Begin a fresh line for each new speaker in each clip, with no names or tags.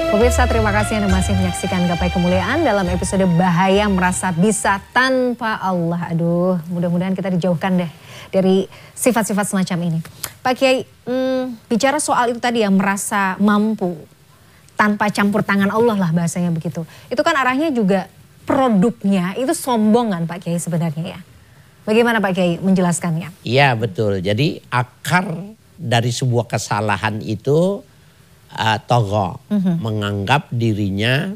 Pemirsa, terima kasih Anda masih menyaksikan Gapai Kemuliaan dalam episode Bahaya Merasa Bisa Tanpa Allah. Aduh, mudah-mudahan kita dijauhkan deh dari sifat-sifat semacam ini. Pak Kiai, bicara soal itu tadi ya, merasa mampu tanpa campur tangan Allah lah bahasanya begitu. Itu kan arahnya juga produknya itu sombong kan Pak Kiai sebenarnya ya. Bagaimana Pak Kiai menjelaskannya?
Iya betul, jadi akar dari sebuah kesalahan itu togo, menganggap dirinya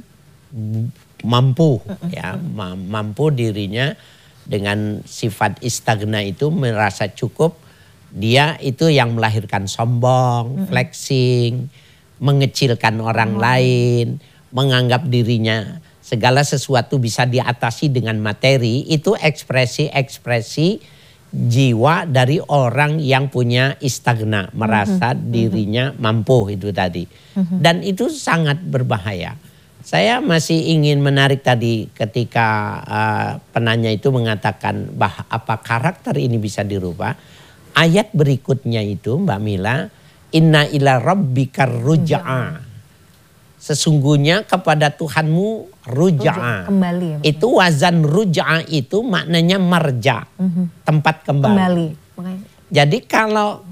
mampu, ya mampu dirinya dengan sifat istagna itu merasa cukup. Dia itu yang melahirkan sombong, flexing, mengecilkan orang lain, menganggap dirinya segala sesuatu bisa diatasi dengan materi. Itu ekspresi-ekspresi jiwa dari orang yang punya istagna, merasa dirinya mampu itu tadi. Dan itu sangat berbahaya. Saya masih ingin menarik tadi ketika penanya itu mengatakan apa karakter ini bisa dirubah. Ayat berikutnya itu Mbak Mila, inna ila rabbikar ruj'a. Sesungguhnya kepada Tuhanmu ruj'a.
Kembali. Ya,
itu wazan ruj'a itu maknanya marja, tempat kembali. Jadi kalau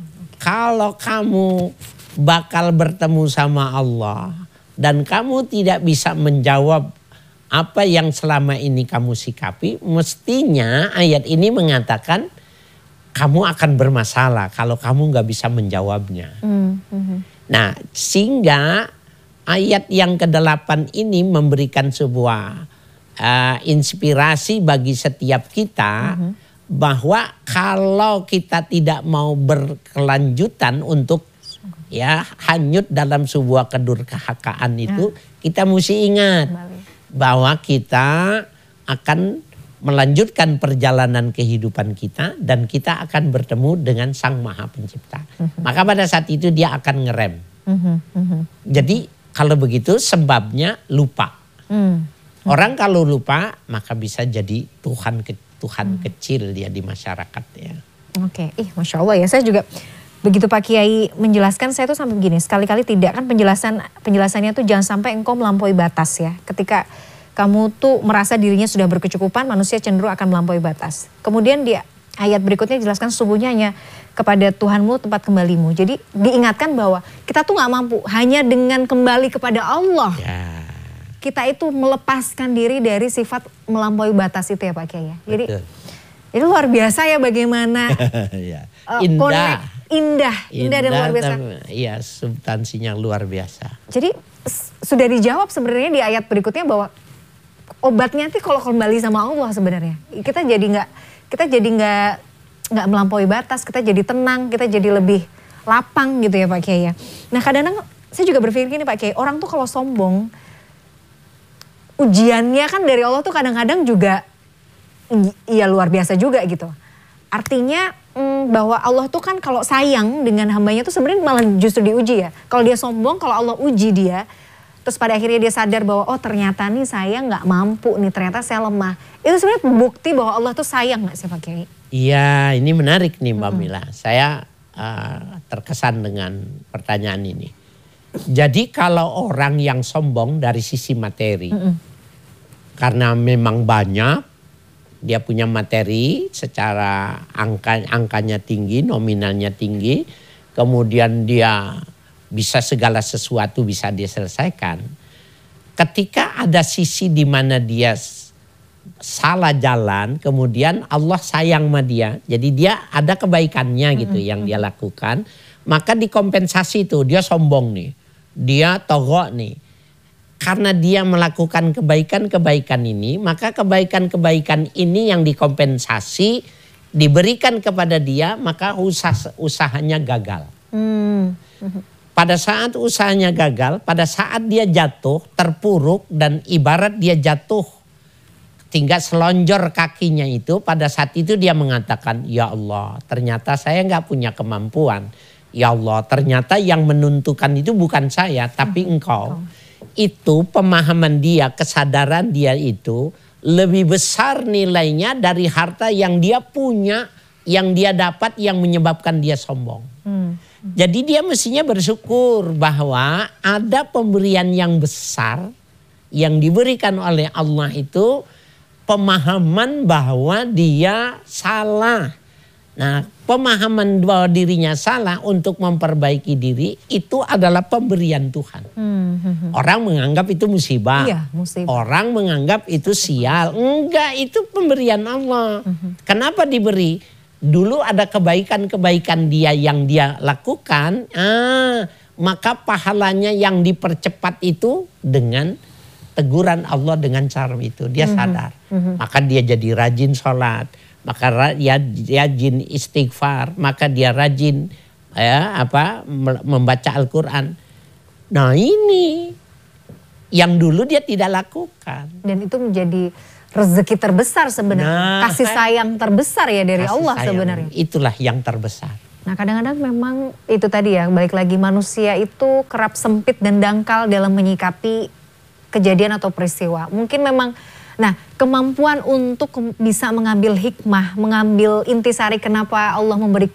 kamu bakal bertemu sama Allah dan kamu tidak bisa menjawab apa yang selama ini kamu sikapi, mestinya ayat ini mengatakan kamu akan bermasalah kalau kamu nggak bisa menjawabnya. Nah, sehingga ayat yang ke-8 ini memberikan sebuah inspirasi bagi setiap kita bahwa kalau kita tidak mau berkelanjutan untuk ya hanyut dalam sebuah kedurhakaan itu, kita mesti ingat bahwa kita akan melanjutkan perjalanan kehidupan kita dan kita akan bertemu dengan Sang Maha Pencipta. Maka pada saat itu dia akan ngerem. Jadi kalau begitu sebabnya lupa. Orang kalau lupa maka bisa jadi Tuhan kecil dia di masyarakat ya.
Oke, Masya Allah ya, saya juga begitu Pak Kiai menjelaskan saya tuh sampai begini, sekali-kali tidak kan penjelasannya tuh jangan sampai engkau melampaui batas ya. Ketika kamu tuh merasa dirinya sudah berkecukupan, manusia cenderung akan melampaui batas. Kemudian di ayat berikutnya dijelaskan sesungguhnya hanya kepada Tuhanmu tempat kembalimu. Jadi diingatkan bahwa kita tuh gak mampu hanya dengan kembali kepada Allah. Ya. Kita itu melepaskan diri dari sifat melampaui batas itu ya Pak Kiai. Jadi itu luar biasa ya bagaimana
ya. Indah
dan luar biasa.
Iya, substansinya luar biasa.
Jadi sudah dijawab sebenarnya di ayat berikutnya bahwa obatnya tuh kalau kembali sama Allah sebenarnya. Kita jadi nggak melampaui batas, kita jadi tenang, kita jadi lebih lapang gitu ya Pak Kiai ya. Nah kadang-kadang saya juga berpikir gini Pak Kiai, orang tuh kalau sombong, ujiannya kan dari Allah tuh kadang-kadang juga ya luar biasa juga gitu. Artinya bahwa Allah tuh kan kalau sayang dengan hambanya tuh sebenarnya malah justru diuji ya. Kalau dia sombong, kalau Allah uji dia, terus pada akhirnya dia sadar bahwa oh ternyata nih saya nggak mampu nih, ternyata saya lemah. Itu sebenarnya bukti bahwa Allah tuh sayang nggak sih Pak Kiai?
Iya, ini menarik nih Mbak Mila. Saya terkesan dengan pertanyaan ini. Jadi kalau orang yang sombong dari sisi materi, karena memang banyak, dia punya materi secara angkanya tinggi, nominalnya tinggi, kemudian dia bisa segala sesuatu bisa dia selesaikan. Ketika ada sisi di mana dia salah jalan, kemudian Allah sayang sama dia. Jadi dia ada kebaikannya gitu yang dia lakukan. Maka dikompensasi itu, dia sombong nih. Dia togok nih. Karena dia melakukan kebaikan-kebaikan ini, maka kebaikan-kebaikan ini yang dikompensasi, diberikan kepada dia, maka usahanya gagal. Pada saat usahanya gagal, pada saat dia jatuh, terpuruk dan ibarat dia jatuh, tinggal selonjor kakinya itu, pada saat itu dia mengatakan, ya Allah ternyata saya nggak punya kemampuan. Ya Allah ternyata yang menentukan itu bukan saya tapi engkau. Itu pemahaman dia, kesadaran dia itu lebih besar nilainya dari harta yang dia punya, yang dia dapat, yang menyebabkan dia sombong. Jadi dia mestinya bersyukur bahwa ada pemberian yang besar yang diberikan oleh Allah itu, pemahaman bahwa dia salah. Nah, pemahaman bahwa dirinya salah untuk memperbaiki diri itu adalah pemberian Tuhan. Orang menganggap itu musibah.
Iya, musibah.
Orang menganggap itu sial. Enggak, itu pemberian Allah. Kenapa diberi? Dulu ada kebaikan-kebaikan dia yang dia lakukan. Maka pahalanya yang dipercepat itu dengan teguran Allah dengan cara itu. Dia sadar. Maka dia jadi rajin sholat. Maka dia rajin istighfar. Maka dia rajin membaca Al-Quran. Nah ini yang dulu dia tidak lakukan.
Dan itu menjadi rezeki terbesar sebenarnya. Kasih sayang terbesar ya dari Allah sebenarnya.
Itulah yang terbesar.
Nah kadang-kadang memang itu tadi ya, balik lagi manusia itu kerap sempit dan dangkal dalam menyikapi kejadian atau peristiwa. Mungkin memang, nah kemampuan untuk bisa mengambil hikmah, mengambil intisari kenapa Allah memberi